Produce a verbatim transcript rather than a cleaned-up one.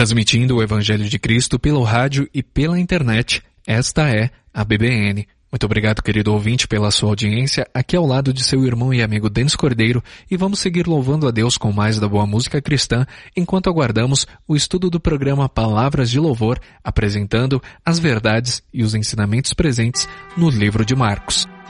Transmitindo o Evangelho de Cristo pelo rádio e pela internet, esta é a B B N. Muito obrigado, querido ouvinte, pela sua audiência, aqui ao lado de seu irmão e amigo Denis Cordeiro, e vamos seguir louvando a Deus com mais da boa música cristã, enquanto aguardamos o estudo do programa Palavras de Louvor, apresentando as verdades e os ensinamentos presentes no livro de Marcos.